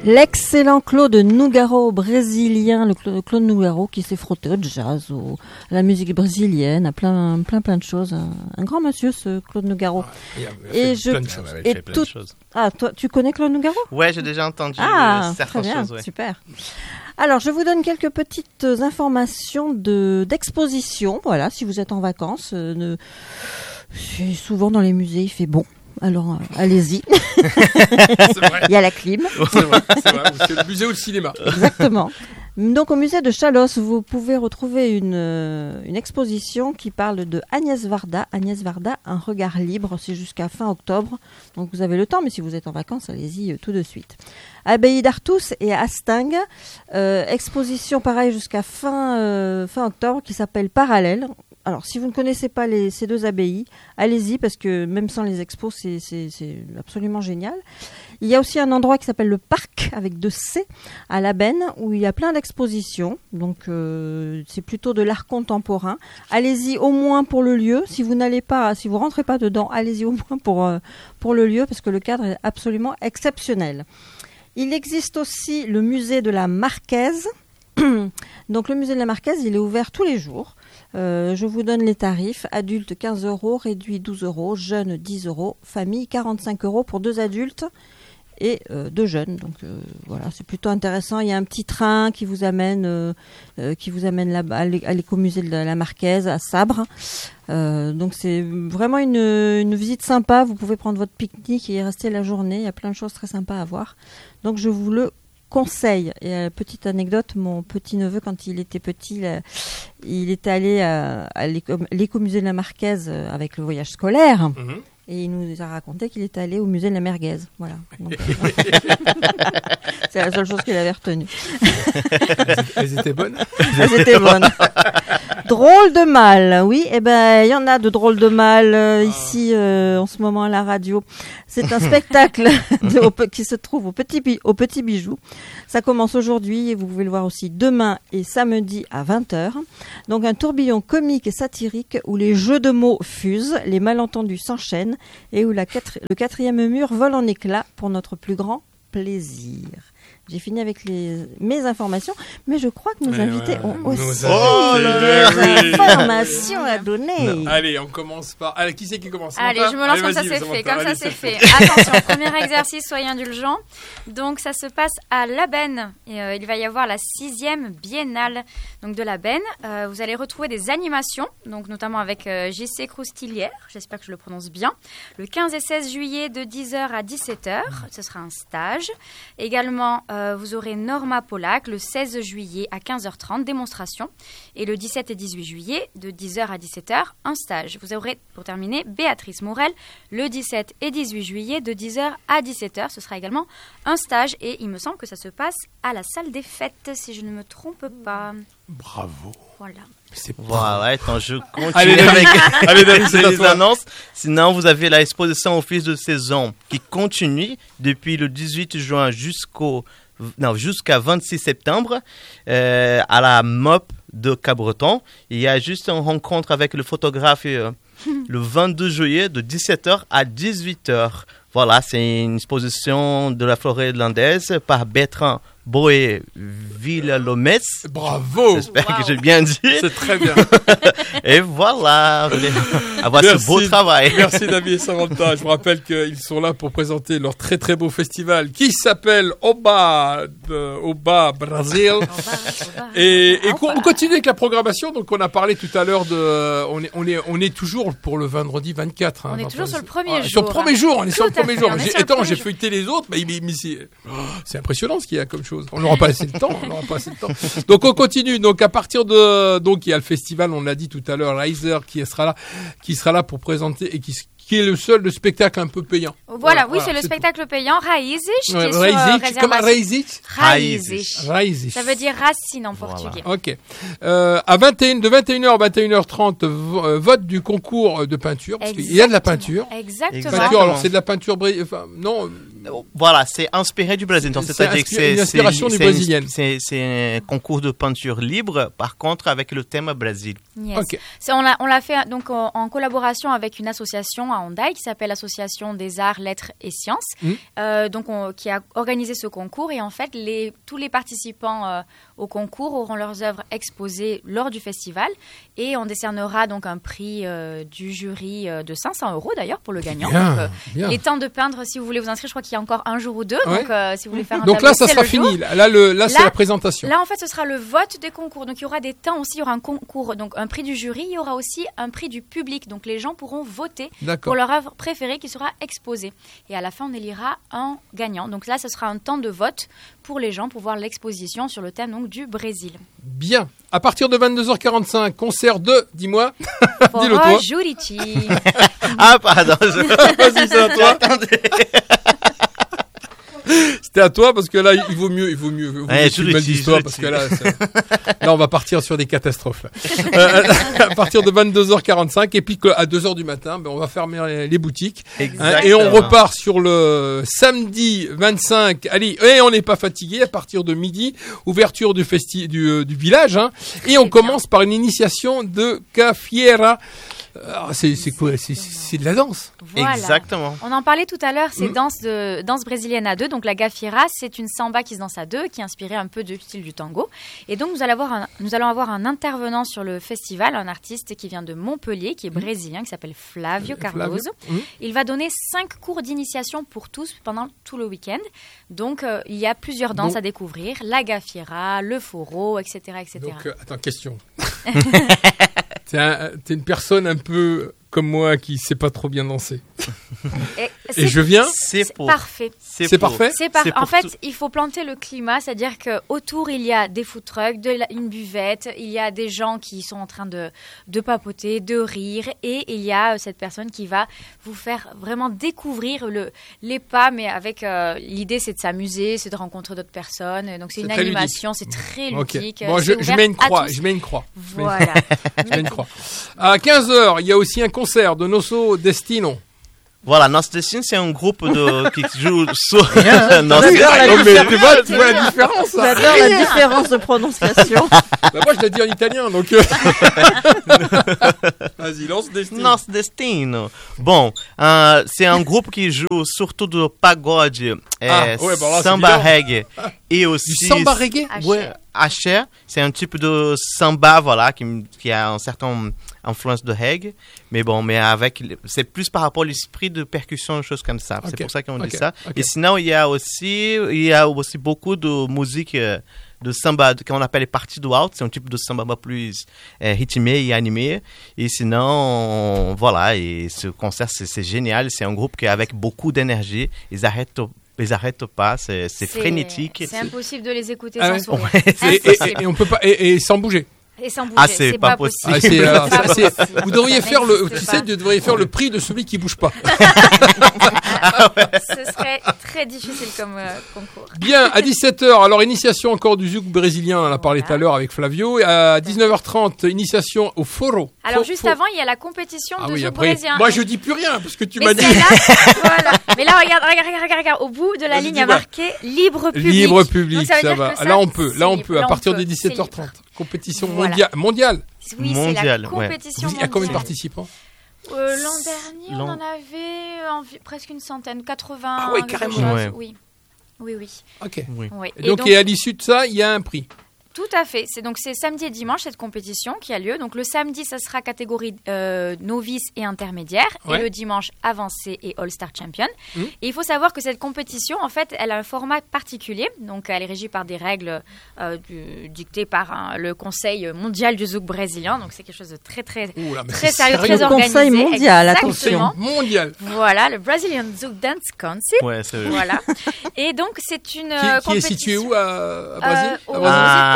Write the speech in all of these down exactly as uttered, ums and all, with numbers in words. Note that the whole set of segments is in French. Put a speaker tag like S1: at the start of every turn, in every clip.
S1: L'excellent Claude Nougaro brésilien, le Claude Nougaro qui s'est frotté au jazz, au, à la musique brésilienne, à plein, plein, plein de choses. Un, un grand monsieur, ce Claude Nougaro.
S2: Ah, il a, il a fait
S1: et
S2: plein
S1: je,
S2: de choses.
S1: et tout, ah, toi, tu connais Claude Nougaro ?
S3: Ouais, j'ai déjà entendu
S1: ah,
S3: euh, certaines
S1: très bien,
S3: choses. Ouais.
S1: Super. Alors, je vous donne quelques petites informations de d'exposition. Voilà, si vous êtes en vacances, euh, ne... souvent dans les musées, il fait bon. Alors, euh, allez-y.
S2: C'est vrai.
S1: Il y a la clim.
S2: C'est vrai, c'est vrai, parce que le musée ou le cinéma.
S1: Exactement. Donc, au musée de Chalosse, vous pouvez retrouver une, euh, une exposition qui parle de Agnès Varda. Agnès Varda, un regard libre. C'est jusqu'à fin octobre. Donc, vous avez le temps, mais si vous êtes en vacances, allez-y euh, tout de suite. Abbaye d'Artus et Hastingues. Euh, exposition, pareil, jusqu'à fin, euh, fin octobre, qui s'appelle Parallèle. Alors, si vous ne connaissez pas les, ces deux abbayes, allez-y, parce que même sans les expos, c'est, c'est, c'est absolument génial. Il y a aussi un endroit qui s'appelle le Parc, avec deux C, à La Benne, où il y a plein d'expositions. Donc, euh, c'est plutôt de l'art contemporain. Allez-y au moins pour le lieu. Si vous n'allez pas, si vous rentrez pas dedans, allez-y au moins pour, euh, pour le lieu, parce que le cadre est absolument exceptionnel. Il existe aussi le musée de la Marquaise. Donc, le musée de la Marquaise, il est ouvert tous les jours. Euh, je vous donne les tarifs. Adultes quinze euros, réduit douze euros, jeunes dix euros, famille quarante-cinq euros pour deux adultes et euh, deux jeunes. Donc euh, voilà, c'est plutôt intéressant. Il y a un petit train qui vous amène, euh, euh, qui vous amène là-bas à l'écomusée de la Marquaise, à Sabre. Euh, donc c'est vraiment une, une visite sympa. Vous pouvez prendre votre pique-nique et y rester la journée. Il y a plein de choses très sympas à voir. Donc je vous le conseil. Et euh, petite anecdote, mon petit-neveu, quand il était petit, il, il était allé à, à l'éco, l'écomusée de la Marquaise avec le voyage scolaire. Mm-hmm. Et il nous a raconté qu'il était allé au musée de la Merguez. Voilà. Donc, c'est la seule chose qu'il avait retenue.
S2: Elles étaient bonnes.
S1: Elles étaient bonnes. Drôle de mal, oui. Eh ben, il y en a de drôles de mal euh, ici euh, en ce moment à la radio. C'est un spectacle de, au, qui se trouve au Petit, au Petit Bijou. Ça commence aujourd'hui et vous pouvez le voir aussi demain et samedi à vingt heures. Donc un tourbillon comique et satirique où les jeux de mots fusent, les malentendus s'enchaînent et où la quatre, le quatrième mur vole en éclats pour notre plus grand plaisir. J'ai fini avec les, mes informations, mais je crois que nos mais invités ouais, ont aussi
S2: oh,
S1: des informations à donner.
S2: Non. Allez, on commence par... Allez, qui c'est qui commence?
S4: Allez, je me lance comme ça c'est fait. Comme ça c'est fait. Attention, premier exercice, soyez indulgents. Donc, ça se passe à La Benne. Et, euh, il va y avoir la sixième biennale donc, de La Benne. Euh, vous allez retrouver des animations, donc notamment avec euh, J C Croustilière, j'espère que je le prononce bien, le quinze et seize juillet de dix heures à dix-sept heures. Ce sera un stage. Également... Euh, vous aurez Norma Pollack le seize juillet à quinze heures trente, démonstration. Et le dix-sept et dix-huit juillet, de dix heures à dix-sept heures, un stage. Vous aurez, pour terminer, Béatrice Morel le dix-sept et dix-huit juillet, de dix heures à dix-sept heures. Ce sera également un stage. Et il me semble que ça se passe à la salle des fêtes, si je ne me trompe pas.
S2: Bravo.
S4: Voilà.
S3: C'est voilà, attends, je continue
S2: allez,
S3: avec
S2: allez, David, c'est
S3: les annonces. Sinon, vous avez la exposition Office de saison qui continue depuis le dix-huit juin jusqu'au non, jusqu'à vingt-six septembre euh, à la M O P de Cabreton. Il y a juste une rencontre avec le photographe euh, le vingt-deux juillet de dix-sept heures à dix-huit heures. Voilà, c'est une exposition de la forêt irlandaise par Bertrand Boé Villalomès.
S2: Bravo!
S3: J'espère
S4: wow.
S3: que j'ai bien dit.
S2: C'est très bien.
S3: Et voilà, avoir
S2: merci,
S3: ce beau travail.
S2: Merci David et Samantha. Je vous rappelle qu'ils sont là pour présenter leur très très beau festival qui s'appelle Oba, de, Oba Brasil. Oba, Oba. Et, et on continue avec la programmation. Donc on a parlé tout à l'heure de, on est on est on est toujours pour le vendredi vingt-quatre.
S4: Hein, on est toujours sur le premier
S2: ah,
S4: jour.
S2: Sur le premier jour, on est
S4: tout
S2: sur le premier jour.
S4: J'ai,
S2: attends, j'ai
S4: jour.
S2: feuilleté les autres, mais, mais, mais c'est, oh, c'est impressionnant ce qu'il y a comme chose. On n'aura pas assez de temps. On n'aura pas assez de temps. Donc on continue. Donc à partir de, donc il y a le festival, on l'a dit tout à l'heure, Riser qui sera là, qui sera là pour présenter et qui qui est le seul le spectacle un peu payant.
S4: Voilà,
S2: voilà
S4: oui,
S2: voilà,
S4: c'est le
S2: c'est
S4: spectacle tout. payant, Raízes, qui
S2: ouais,
S4: est sur
S2: Raízes, comment Raízes
S4: Raízes.
S2: Raízes.
S4: Ça veut dire racine en voilà. portugais.
S2: Ok. Euh, à vingt et une, de vingt et une heures à vingt et une heures trente, euh, vote du concours de peinture, parce Exactement. qu'il y a de la peinture.
S4: Exactement.
S2: Peinture, alors c'est de la peinture, enfin, non,
S3: Voilà, c'est inspiré du Brésil. Donc,
S2: c'est
S3: c'est-à-dire que
S2: inspi-
S3: c'est
S2: une inspiration
S3: c'est,
S2: du
S3: c'est
S2: brésilienne.
S3: C'est, c'est un concours de peinture libre, par contre, avec le thème Brésil.
S4: Yes.
S2: Ok.
S4: C'est, on, l'a, on l'a fait donc, en, en collaboration avec une association à Hondaï qui s'appelle l'Association des Arts, Lettres et Sciences,
S2: Mmh.
S4: euh, donc on- qui a organisé ce concours. Et en fait, les, tous les participants euh, au concours auront leurs œuvres exposées lors du festival. Et on décernera donc un prix euh, du jury euh, de cinq cents euros d'ailleurs pour le gagnant.
S2: Bien,
S4: donc, euh,
S2: bien.
S4: il est temps de peindre si vous voulez vous inscrire. Je crois qu'il y a encore un jour ou deux.
S2: Ouais.
S4: Donc euh, si vous voulez faire un
S2: Donc
S4: tableau,
S2: là, ça
S4: c'est
S2: sera
S4: le jour.
S2: fini. Là, le, là, c'est
S4: Là-
S2: la présentation.
S4: Là, en fait, ce sera le vote des concours. Donc, il y aura des temps aussi. Il y aura un concours, donc un prix du jury. Il y aura aussi un prix du public. Donc, les gens pourront voter
S2: D'accord.
S4: pour leur œuvre préférée qui sera exposée. Et à la fin, on élira un gagnant. Donc là, ce sera un temps de vote pour les gens pour voir l'exposition sur le thème donc, du Brésil.
S2: Bien. À partir de vingt-deux heures quarante-cinq, concert de, dis-moi. Dis-le
S4: Foro
S2: toi.
S4: Jurici.
S3: Ah, pardon. Je...
S2: Vas-y, c'est à toi.
S3: Attendez.
S2: C'était à toi parce que là, il vaut mieux, il vaut mieux, il vaut mieux
S3: Ouais,
S2: que
S3: je
S2: tu
S3: le
S2: me
S3: dis,
S2: dises
S3: je
S2: toi
S3: le
S2: parce
S3: dis.
S2: que là, c'est- là, on va partir sur des catastrophes. Là. Euh, à partir de vingt-deux heures quarante-cinq et puis que à deux heures du matin, ben, on va fermer les, les boutiques hein, et on
S3: Exactement.
S2: repart sur le samedi vingt-cinq. Allez, et on n'est pas fatigué à partir de midi, ouverture du festi du, euh, du village hein, et on
S4: Très
S2: commence par une initiation de Cafiera. Alors, c'est c'est quoi c'est, c'est de la danse.
S4: Voilà.
S3: Exactement.
S4: On en parlait tout à l'heure, c'est
S2: Mm.
S4: danse, de, danse brésilienne à deux. Donc la gafieira, c'est une samba qui se danse à deux, qui est inspirée un peu du style du tango. Et donc nous allons avoir un, nous allons avoir un intervenant sur le festival, un artiste qui vient de Montpellier, qui est brésilien, qui s'appelle Flavio Cardoso.
S2: Flavio. Mm.
S4: Il va donner cinq cours d'initiation pour tous pendant tout le week-end. Donc euh, il y a plusieurs danses
S2: Donc-
S4: à découvrir, la gafieira, le foro, et cetera, et cetera.
S2: Donc, euh, attends, question. T'es, un- t'es une personne un peu comme moi qui sait pas trop bien danser.
S4: Et
S2: Et
S4: c'est-
S2: je viens.
S3: C'est
S4: c'est
S3: pour.
S4: parfait.
S2: C'est
S3: pour-
S2: parfait.
S4: C'est par...
S3: C'est
S4: En
S3: pour
S4: fait,
S3: tout.
S4: il faut planter le climat, c'est-à-dire qu'autour, il y a des food trucks, de la- une buvette, il y a des gens qui sont en train de, de papoter, de rire, et il y a euh, cette personne qui va vous faire vraiment découvrir le, les pas, mais avec euh, l'idée, c'est de s'amuser, c'est de rencontrer d'autres personnes. Et donc, c'est,
S2: C'est
S4: une
S2: très
S4: animation, c'est très
S2: Ok.
S4: ludique.
S2: Bon,
S4: c'est
S2: je, je
S4: ouvert
S2: mets une
S4: à
S2: croix.
S4: tous.
S2: Je mets une croix. Je mets une-
S4: Voilà.
S2: je mets une croix. À quinze heures, il y a aussi un concert de Nosso Destino.
S3: Voilà, Nosso Destino, c'est un groupe de, qui joue sur. Non,
S1: J'adore
S3: c'est-
S1: la
S2: Non, mais
S1: différence.
S2: tu vois, tu vois la différence. hein.
S1: J'adore la différence de prononciation.
S2: Bah, moi, je l'ai dit en italien, donc. euh, Vas-y, lance Destino.
S3: Nosso Destino. Bon, euh, c'est un groupe qui joue surtout de pagode, euh,
S2: Ah, ouais, bah là, c'est
S3: samba
S2: évident.
S3: reggae et aussi
S2: Du samba reggae.
S4: Axé.
S3: Ouais, axé. C'est un type de samba, voilà, qui, qui a une certaine influence de reggae, mais bon, mais avec, c'est plus par rapport à l'esprit de percussion, choses comme ça.
S2: Ok,
S3: C'est pour ça qu'on
S2: ok,
S3: dit ça.
S2: ok.
S3: Et sinon, il y a aussi, il y a aussi beaucoup de musique. euh, de samba qu'on appelle les parties do alto, c'est un type de samba plus euh, rythmé et animé. Et sinon, voilà, et ce concert, c'est, c'est génial. C'est un groupe qui est avec beaucoup d'énergie. Ils arrêtent, ils arrêtent pas, c'est, c'est, frénétique.
S4: C'est impossible de les écouter
S2: Ah
S4: sans
S2: ouais.
S4: sourire.
S2: Et, et-
S4: Impossible.
S2: et on peut pas et, et sans bouger.
S4: Et sans bouger,
S3: Ah, c'est
S4: c'est,
S3: pas
S4: pas
S3: possible.
S2: Ah,
S4: possible.
S2: c'est, euh,
S4: C'est pas
S2: c'est-
S4: possible.
S2: vous devriez
S4: Ça
S2: faire le,
S4: n'existe
S2: tu
S4: pas.
S2: sais, vous devriez faire le prix de celui qui bouge pas.
S4: Ce serait très difficile comme euh, concours.
S2: Bien, à dix-sept heures, alors initiation encore du zouk brésilien, on en a parlé
S4: Voilà.
S2: tout à l'heure avec Flavio. Et à dix-neuf heures trente, initiation au foro.
S4: Alors
S2: Fo-
S4: juste
S2: fo-
S4: avant, il y a la compétition
S2: Ah
S4: de
S2: oui,
S4: zouk
S2: après,
S4: brésilien.
S2: moi je dis plus rien parce que tu
S4: Mais
S2: m'as dit
S4: celle-là, voilà. Mais là, regarde, regarde, regarde, regarde, regarde. Au bout de la
S2: Vas-y,
S4: ligne, il y a
S2: dis-moi.
S4: marqué libre public.
S2: libre
S4: Donc,
S2: public,
S4: ça veut
S2: ça
S4: dire
S2: va.
S4: que ça,
S2: Là on peut, là
S4: c'est
S2: on
S4: libre.
S2: peut, à
S4: Là, on
S2: partir
S4: peut.
S2: de
S4: C'est
S2: dix-sept heures
S4: libre.
S2: trente. Compétition
S4: Voilà.
S2: mondiale. Mondiale.
S4: Oui, c'est la
S3: Mondial, ouais.
S4: compétition
S2: Il y a combien de
S4: mondiale.
S2: participants?
S4: Euh, L'an dernier, on
S3: L'an-
S4: en avait envi- presque une centaine, quatre-vingts.
S2: Ah ouais,
S4: quelque
S2: carrément.
S4: chose.
S3: Ouais.
S4: Oui, oui, oui.
S2: Ok.
S3: Oui.
S4: Oui.
S2: Et donc, et à l'issue de ça, il y a un prix.
S4: Tout à fait. C'est donc c'est samedi et dimanche cette compétition qui a lieu. Donc le samedi, ça sera catégorie euh, novice et intermédiaire,
S2: Ouais.
S4: et le dimanche avancé et All Star Champion.
S2: Mmh.
S4: Et il faut savoir que cette compétition, en fait, elle a un format particulier. Donc elle est régie par des règles euh, du- dictées par hein, le Conseil mondial du zouk brésilien. Donc c'est quelque chose de très très
S2: Ouh là, mais
S4: très
S2: c'est
S4: sérieux,
S2: sérieux.
S4: très
S1: Le
S4: organisé.
S1: Conseil mondial,
S4: Exactement.
S1: attention.
S2: Mondial.
S4: Voilà, le Brazilian Zouk Dance Council.
S3: Ouais, c'est
S4: Voilà. Et donc c'est une
S2: Qui,
S4: euh,
S2: qui est
S4: compétition.
S2: situé où à, à Brésil?
S4: Euh,
S2: À
S4: aux
S2: Brésil
S3: Ah,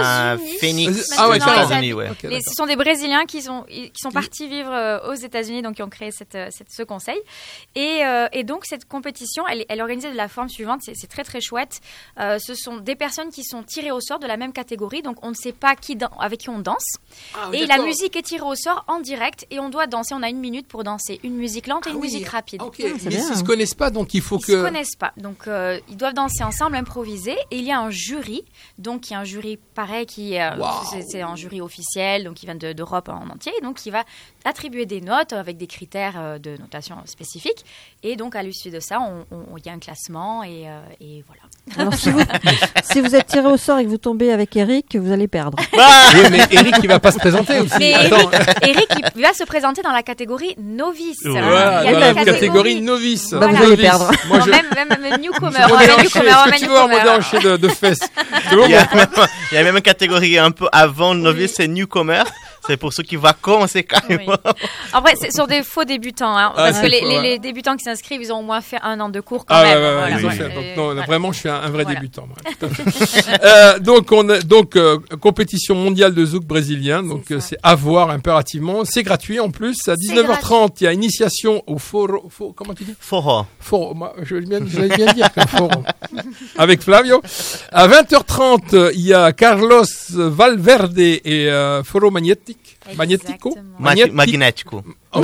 S4: États-Unis.
S3: Phoenix.
S2: Ah ouais,
S3: aux États-Unis, ouais.
S2: Okay,
S4: Les, ce sont des Brésiliens qui sont, qui sont partis vivre euh, aux États-Unis, donc qui ont créé cette, cette, ce conseil. Et, euh, et donc, cette compétition, elle, elle est organisée de la forme suivante. C'est, c'est très, très chouette. Euh, ce sont des personnes qui sont tirées au sort de la même catégorie. Donc, on ne sait pas qui dan- avec qui on danse.
S2: Ah, oui,
S4: et
S2: d'accord.
S4: la musique est tirée au sort en direct. Et on doit danser. On a une minute pour danser. Une musique lente et
S2: Ah
S4: une
S2: oui.
S4: musique rapide.
S2: Ok,
S1: Ah, c'est
S2: mais
S1: bien.
S2: s'ils se connaissent pas, donc il faut
S4: Ils
S2: que.
S4: ne se connaissent pas. Donc, euh, ils doivent danser ensemble, improviser. Et il y a un jury. Donc, il y a un jury pareil qui euh,
S2: Wow.
S4: c'est, c'est un jury officiel, donc qui vient de, d'Europe en entier. Et donc, qui va attribuer des notes avec des critères euh, de notation spécifiques. Et donc, à l'issue de ça, on- on- il y a un classement. Et, euh, et voilà.
S1: Alors, si vous, si vous êtes tiré au sort et que vous tombez avec Eric, vous allez perdre.
S2: Oui, mais Eric, il va pas se présenter aussi.
S4: Mais
S2: Attends.
S4: Eric, il va se présenter dans la catégorie novice.
S2: Voilà,
S4: Il y a
S2: voilà,
S4: une
S2: catégorie novice.
S1: Bah, vous
S4: Voilà.
S1: allez perdre.
S2: Moi,
S4: Non,
S2: je.
S4: même, même, même newcomer.
S2: Je
S4: on
S2: vais
S4: met
S2: hancher.
S4: newcomer, on
S2: Est-ce
S4: met
S2: que tu veux un
S4: newcomer.
S2: modèle hanché de, de fesses? C'est bon,
S3: Il y, a
S2: bon.
S3: même, il y a même une catégorie un peu avant novice, c'est newcomer. C'est pour ceux qui vont commencer carrément.
S4: Oui. Après, c'est sur des faux débutants, hein,
S2: Ah,
S4: parce
S2: c'est
S4: que les,
S2: faux,
S4: les-
S2: ouais.
S4: les débutants qui s'inscrivent, ils ont au moins fait un an de cours quand
S2: Ah
S4: même.
S2: ouais, ouais,
S4: voilà.
S2: ils ont
S3: oui.
S2: fait.
S4: Et
S2: Donc, non,
S4: voilà.
S2: vraiment, je suis un, un vrai
S4: Voilà.
S2: débutant. Moi, tout à fait. euh, donc, on a, donc euh, compétition mondiale de zouk brésilien. Donc,
S4: C'est
S2: euh,
S4: ça.
S2: c'est à voir impérativement. C'est gratuit en plus. À dix-neuf heures trente, il y a initiation au foro. fo- comment tu dis?
S3: Foro.
S2: Foro. Moi, je vais bien, je vais bien dire que foro. Avec Flavio. À vingt heures trente, il y a Carlos Valverde et euh, Foro Magnétique. Magnético.
S4: Exactement.
S3: Ma-
S2: Magnétique.
S3: Magnético.
S2: Oh.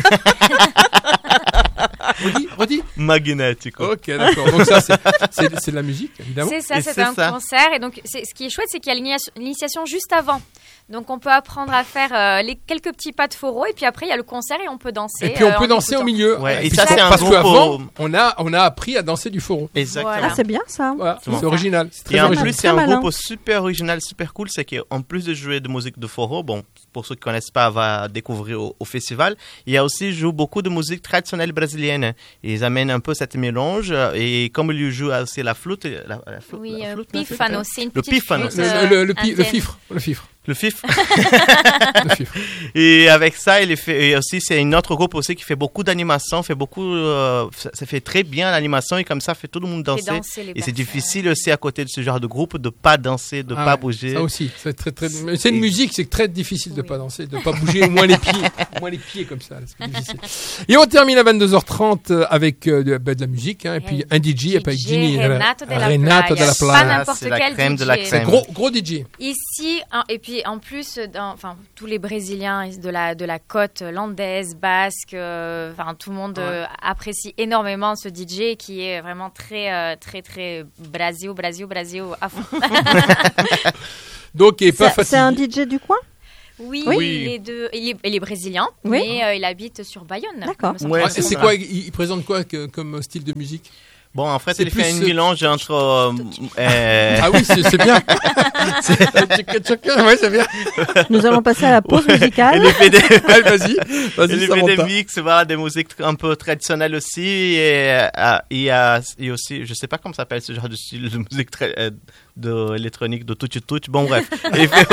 S2: redis, redis.
S3: Magnético.
S2: Ok, d'accord. Donc ça, c'est, c'est, c'est de la musique, évidemment.
S4: C'est ça,
S3: Et
S4: c'est
S3: c'est
S4: un
S3: ça.
S4: concert. Et donc, c'est, ce qui est chouette, c'est qu'il y a l'initiation- l'initiation juste avant. Donc, on peut apprendre à faire euh, les quelques petits pas de foro. Et puis après, il y a le concert et on peut danser.
S2: Et puis on
S4: euh,
S2: peut
S4: en
S2: danser au
S4: écoutant.
S2: milieu.
S3: Ouais, et
S2: puis
S3: ça,
S2: parce
S3: c'est un
S2: parce
S3: groupe
S2: qu'avant,
S3: au-
S2: on a, on a appris à danser du foro.
S3: Exactement.
S4: Voilà.
S1: Ah, c'est bien ça.
S2: Voilà, c'est
S3: Exactement.
S2: original. C'est très
S3: Et en
S2: original.
S3: plus,
S1: Très
S3: c'est un
S1: malin.
S3: groupe super original, super cool. C'est qu'en plus de jouer de musique de foro, bon, pour ceux qui connaissent pas, va découvrir au, au festival. Il y a aussi joue beaucoup de musique traditionnelle brésilienne. Ils amènent un peu cette mélange et comme ils jouent aussi la flûte, la, la flûte,
S4: Oui,
S3: la
S4: euh,
S3: flûte, la flûte,
S4: pifano,
S3: hein.
S4: c'est une
S3: Le
S4: petite
S3: pifano.
S4: flûte,
S2: Le,
S4: euh,
S2: le, le, pi- le
S4: indienne.
S2: fifre, le fifre,
S3: le fif.
S2: le fifre.
S3: Et avec ça, il fait et aussi c'est une autre groupe aussi qui fait beaucoup d'animation, fait beaucoup, euh, ça, ça fait très bien l'animation et comme ça fait tout le monde danser.
S4: danser les
S3: Et c'est
S4: personnes.
S3: difficile aussi à côté de ce genre de groupe de pas danser, de
S2: Ah
S3: pas
S2: ouais,
S3: bouger.
S2: Ça aussi, c'est très très. Mais c'est une
S3: Et-
S2: musique, c'est très difficile de
S4: Oui.
S2: pas danser, de pas bouger au moins les pieds, au moins les pieds comme ça. C'est difficile. Et on termine à vingt-deux heures trente avec euh, de, bah, de la musique, hein, et puis un D J, et puis
S4: D J
S2: Ginny, euh,
S4: Renato de la
S2: Renato de la
S4: Playa.
S2: Playa.
S4: Pas n'importe
S3: C'est la
S4: quel
S3: crème
S4: D J.
S3: de la
S2: C'est
S3: crème.
S2: gros gros D J.
S4: Ici, hein, et puis en plus, dans, enfin, tous les Brésiliens de la, de la côte landaise, basque, euh, enfin, tout le monde euh, apprécie énormément ce D J qui est vraiment très, euh, très, très Brasil, Brasil, Brasil à fond.
S2: Donc il est pas
S1: C'est c'est un
S2: fatigué.
S1: D J du coin?
S4: Oui,
S2: Oui.
S4: Il, est de, il, est, il est brésilien,
S1: Oui.
S4: mais euh, il habite sur Bayonne.
S1: D'accord.
S4: il me semble.
S3: Ouais,
S2: Ah,
S3: c'est
S2: et c'est
S3: ça.
S2: quoi il, il présente quoi que- comme style de musique?
S3: Bon, en fait,
S2: C'est
S3: il fait
S2: plus,
S3: un
S2: euh,
S3: mélange entre. euh, euh,
S2: Ah oui, c'est, c'est bien. Tchaka, tchaka, ouais, c'est bien.
S1: Nous allons passer à la pause musicale.
S3: il fait des,
S2: Allez, vas-y, vas-y,
S3: il
S2: ça
S3: fait
S2: monte
S3: des
S2: pas.
S3: mix, voilà, des musiques un peu traditionnelles aussi. Et euh, il y a il y a aussi, je sais pas comment ça s'appelle ce genre de style de musique très, euh, de électronique, de touch touch. Bon, bref. il, fait,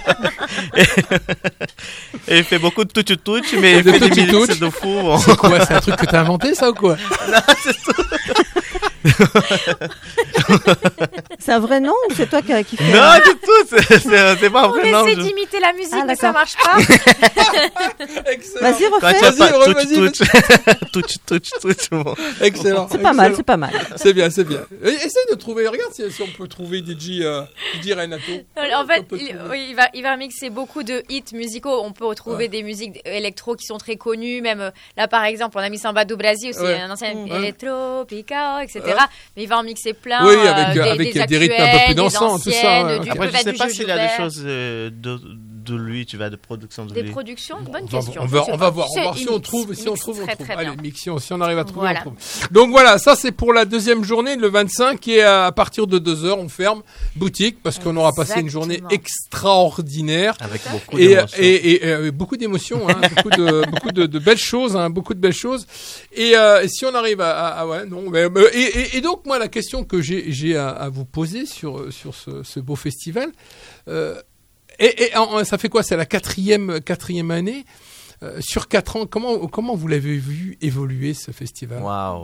S3: et il fait beaucoup de touch touch, mais il
S2: De
S3: fait des
S2: touch
S3: mix
S2: touch.
S3: de fou. Bon.
S2: C'est quoi? C'est un truc que t'as inventé, ça ou quoi?
S1: C'est un vrai nom ou c'est toi qui, qui fais
S3: Non, du tout, c'est, c'est, c'est pas
S4: On
S3: vrai. non,
S4: essaie
S3: je-
S4: d'imiter la musique,
S1: Ah,
S4: mais ça
S1: d'accord.
S4: marche pas.
S2: Excellent.
S1: Vas-y,
S3: Quand
S1: refais.
S3: il y a
S2: Vas-y,
S3: pas
S2: re-
S3: touch
S2: vas-y,
S3: touch, touch touch touch, bon.
S2: Excellent.
S1: C'est pas mal,
S2: excellent.
S1: c'est pas mal.
S2: C'est bien, c'est bien. Et essaye de trouver, regarde si, si on peut trouver D J, euh, D J Renato.
S4: En fait,
S2: On peut
S4: il,
S2: trouver.
S4: oui, il va, il va mixer beaucoup de hits musicaux. On peut retrouver
S2: Ouais.
S4: des musiques électro qui sont très connues. Même euh, là, par exemple, on a mis Samba do Brasil, c'est
S2: Ouais.
S4: un ancien
S1: Mm.
S4: électro, picao, et cetera.
S2: Ouais.
S4: Mais il va en mixer plein.
S2: Oui,
S4: euh,
S2: avec,
S4: des,
S2: avec
S4: des
S2: des rythmes un peu plus
S4: actuels,
S2: dansants,
S4: des
S2: tout ça,
S4: anciennes,
S2: ouais.
S4: du,
S3: Après, je
S4: peut-être
S3: sais
S4: du
S3: pas
S4: Jojo
S3: s'il y a des
S4: Vert.
S3: choses euh, de, de lui, tu vas, de production de
S4: Des
S3: lui.
S4: productions, bonne
S2: On va,
S4: question.
S2: on va,
S4: je sais
S2: on va
S4: pas.
S2: voir, on
S4: C'est-
S2: va voir si
S4: il
S2: on
S4: mixe,
S2: trouve,
S4: il
S2: si on
S4: mixe
S2: trouve, on
S4: très,
S2: trouve.
S4: très
S2: Allez,
S4: bien.
S2: mixion, si on arrive à trouver,
S4: Voilà.
S2: on trouve. Donc voilà, ça c'est pour la deuxième journée, le vingt-cinq, et à partir de deux heures, on ferme boutique parce qu'on aura passé une journée
S4: Exactement.
S2: extraordinaire.
S3: Avec beaucoup
S2: Et,
S3: d'émotions.
S2: et, et, euh, beaucoup d'émotions, hein, beaucoup de beaucoup de, de belles choses, hein, beaucoup de belles choses. Et euh, si on arrive à, à, à- ouais, non, mais, mais- et, et, et donc moi la question que j'ai j'ai à, à vous poser sur sur ce, ce beau festival, euh, et, et en- ça fait quoi? C'est la quatrième quatrième année. Euh, sur quatre ans, comment comment vous l'avez vu évoluer ce festival?
S3: Waouh.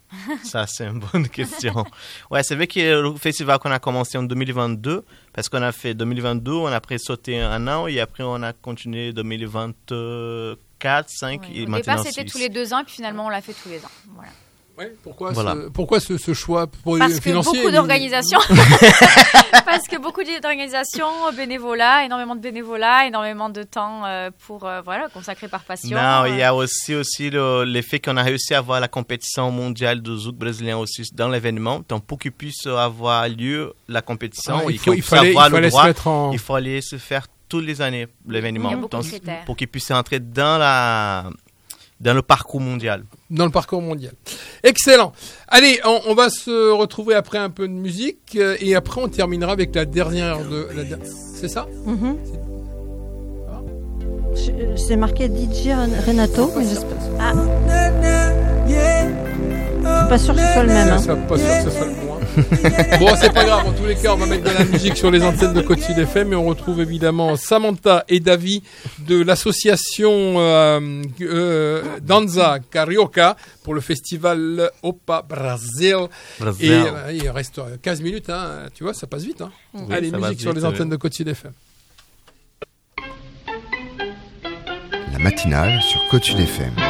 S3: Ça, c'est une bonne question. Ouais, c'est vrai que le festival qu'on a commencé en deux mille vingt-deux, parce qu'on a fait deux mille vingt-deux, on a après sauté un an et après on a continué deux mille vingt-quatre, cinq
S4: ouais.
S3: et
S4: Au
S3: maintenant
S4: départ, c'était
S3: six.
S4: tous les deux ans, puis finalement, on l'a fait tous les ans. Voilà.
S2: Ouais, pourquoi,
S3: Voilà.
S2: ce, pourquoi ce, ce choix pour
S4: Parce que
S2: financier
S4: beaucoup
S2: mais-
S4: d'organisations, parce que beaucoup d'organisations, bénévolat, énormément de bénévolat, énormément de temps euh, pour euh, voilà consacré par passion.
S3: Non,
S4: euh.
S3: il y a aussi, aussi le, l'effet qu'on a réussi à avoir la compétition mondiale de zouk brésilien aussi dans l'événement. Donc, pour qu'il puisse avoir lieu la compétition,
S2: Ah, il
S3: et
S2: faut-
S3: qu'on
S2: il
S3: puisse
S2: fallait-
S3: avoir
S2: il
S3: le
S2: fallait se
S3: droit,
S2: mettre en-
S3: il fallait se faire toutes les années l'événement.
S4: Il y a beaucoup de
S3: Donc,
S4: critères.
S3: pour qu'il puisse entrer dans la dans le parcours mondial.
S2: dans le parcours mondial. Excellent. Allez, on, on va se retrouver après un peu de musique euh, et après on terminera avec la dernière de la der- c'est ça
S1: Mhm. Je- C'est marqué D J Renato, mais j'espère. Ah. Je suis pas sûr que ce soit le même. Hein.
S2: Ça, pas sûr que ce soit le bon. hein. Bon, c'est pas grave. En tous les cas, on va mettre de la musique sur les antennes de Côte Sud F M et on retrouve évidemment Samantha et David de l'association euh, euh, Danza Carioca pour le festival Opa Brasil.
S3: Brasil.
S2: Et euh, il reste quinze minutes, hein. Tu vois, ça passe vite. Hein.
S3: Oui,
S2: Allez,
S3: ça va
S2: musique sur
S3: vite,
S2: les antennes
S3: oui.
S2: de Côte Sud F M.
S5: La matinale sur Côte Sud F M.